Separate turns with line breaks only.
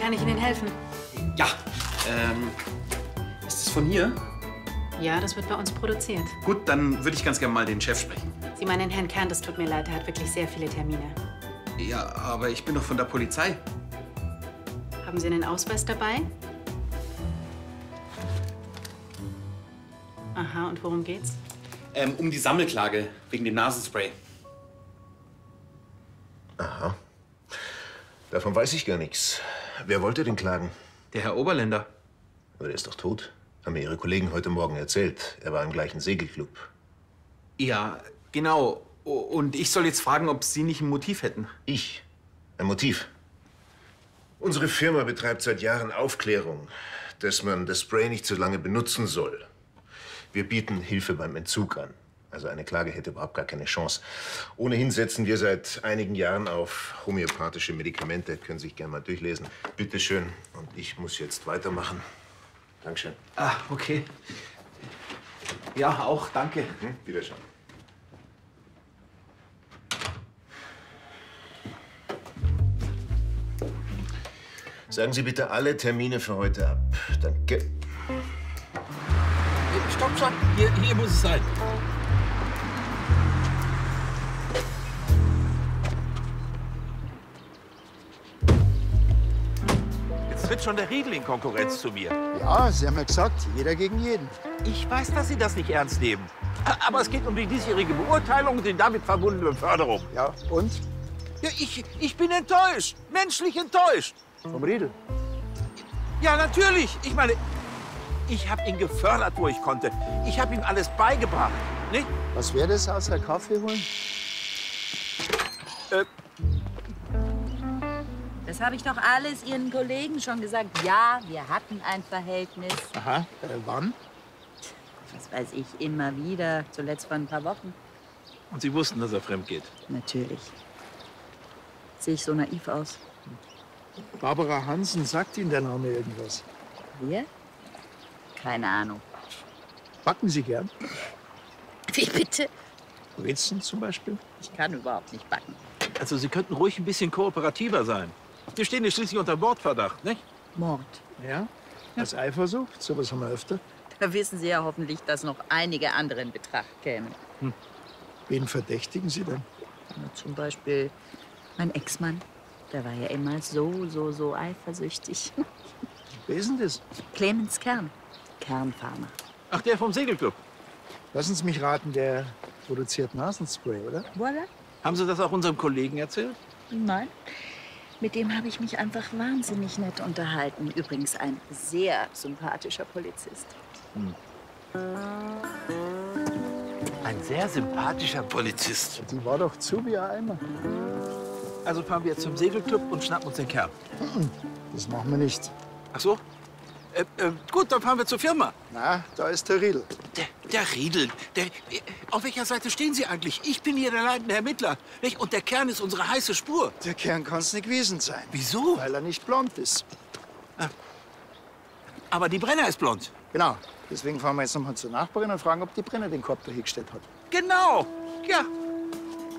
kann ich Ihnen helfen?
Ja, ist es von hier?
Ja, das wird bei uns produziert.
Gut, dann würde ich ganz gerne mal den Chef sprechen.
Sie meinen Herrn Kern, das tut mir leid, er hat wirklich sehr viele Termine.
Ja, aber ich bin doch von der Polizei.
Haben Sie einen Ausweis dabei? Aha, und worum geht's?
Um die Sammelklage wegen dem Nasenspray.
Aha. Davon weiß ich gar nichts. Wer wollte denn klagen?
Der Herr Oberländer.
Aber der ist doch tot. Haben mir Ihre Kollegen heute Morgen erzählt. Er war im gleichen Segelclub.
Ja, genau. Und ich soll jetzt fragen, ob Sie nicht ein Motiv hätten.
Ich? Ein Motiv? Unsere Firma betreibt seit Jahren Aufklärung, dass man das Spray nicht so lange benutzen soll. Wir bieten Hilfe beim Entzug an. Also eine Klage hätte überhaupt gar keine Chance. Ohnehin setzen wir seit einigen Jahren auf homöopathische Medikamente. Können Sie sich gerne mal durchlesen. Bitte schön. Und ich muss jetzt weitermachen. Dankeschön.
Ah, okay. Ja, auch, danke.
Wiederschauen. Sagen Sie bitte alle Termine für heute ab. Danke.
Stopp schon. Hier muss es sein. Jetzt tritt schon der Riedel in Konkurrenz zu mir.
Ja, Sie haben ja gesagt, jeder gegen jeden.
Ich weiß, dass Sie das nicht ernst nehmen. Aber es geht um die diesjährige Beurteilung und die damit verbundene Beförderung.
Ja, und?
Ja, ich bin enttäuscht. Menschlich enttäuscht.
Vom Riedel?
Ja, natürlich. Ich meine, ich habe ihn gefördert, wo ich konnte. Ich habe ihm alles beigebracht. Nicht?
Was wäre das außer Kaffee holen?
Das habe ich doch alles Ihren Kollegen schon gesagt. Ja, wir hatten ein Verhältnis.
Aha, wann?
Was weiß ich, immer wieder. Zuletzt vor ein paar Wochen.
Und Sie wussten, dass er fremd geht?
Natürlich. Sehe ich so naiv aus?
Barbara Hansen, sagt Ihnen der Name irgendwas?
Wir? Keine Ahnung.
Backen Sie gern?
Wie bitte?
Brezen zum Beispiel?
Ich kann überhaupt nicht backen.
Also, Sie könnten ruhig ein bisschen kooperativer sein. Wir stehen hier schließlich unter Mordverdacht, nicht?
Mord.
Ja? Als Eifersucht? Sowas haben wir öfter.
Da wissen Sie ja hoffentlich, dass noch einige andere in Betracht kämen.
Wen verdächtigen Sie denn?
Na, zum Beispiel mein Ex-Mann. Der war ja immer so eifersüchtig.
Wer ist denn das?
Clemens Kern. Kernfarmer.
Ach, der vom Segelclub.
Lassen Sie mich raten, der produziert Nasenspray, oder?
Voilà.
Haben Sie das auch unserem Kollegen erzählt?
Nein. Mit dem habe ich mich einfach wahnsinnig nett unterhalten. Übrigens ein sehr sympathischer Polizist.
Ein sehr sympathischer Polizist.
Die war doch zu wie ein Eimer.
Also fahren wir jetzt zum Segelclub und schnappen uns den Kern.
Das machen wir nicht.
Ach so? Gut, dann fahren wir zur Firma.
Na, da ist der Riedel.
Der Riedel, auf welcher Seite stehen Sie eigentlich? Ich bin hier der leitende Ermittler. Nicht? Und der Kern ist unsere heiße Spur.
Der Kern kann es nicht gewesen sein.
Wieso?
Weil er nicht blond ist.
Aber die Brenner ist blond.
Genau. Deswegen fahren wir jetzt nochmal zur Nachbarin und fragen, ob die Brenner den Korb da hingestellt hat.
Genau. Ja,